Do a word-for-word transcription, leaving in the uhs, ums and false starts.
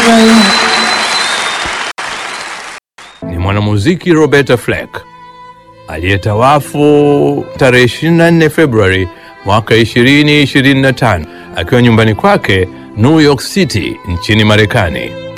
Ni mwanamuziki Roberta Fleck aliyetawafu tarehe ishirini na nne Februari mwaka ishirini ishirini na tano akiwa nyumbani kwake New York City nchini Marekani.